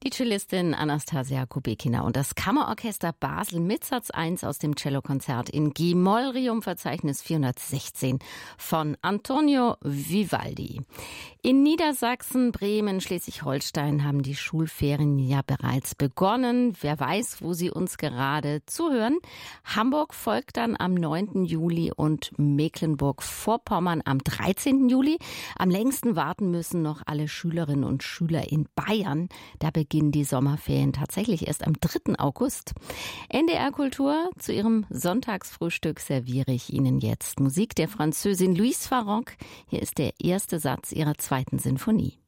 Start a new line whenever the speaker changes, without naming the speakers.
Die Cellistin Anastasia Kubekina und das Kammerorchester Basel mit Satz 1 aus dem Cellokonzert in G-Moll, Requiem-Verzeichnis 416 von Antonio Vivaldi. In Niedersachsen, Bremen, Schleswig-Holstein haben die Schulferien ja bereits begonnen. Wer weiß, wo sie uns gerade zuhören. Hamburg folgt dann am 9. Juli und Mecklenburg-Vorpommern am 13. Juli. Am längsten warten müssen noch alle Schülerinnen und Schüler in Bayern. Da beginnen die Sommerferien tatsächlich erst am 3. August. NDR Kultur, zu Ihrem Sonntagsfrühstück serviere ich Ihnen jetzt Musik der Französin Louise Farrenc. Hier ist der erste Satz ihrer 2. Sinfonie.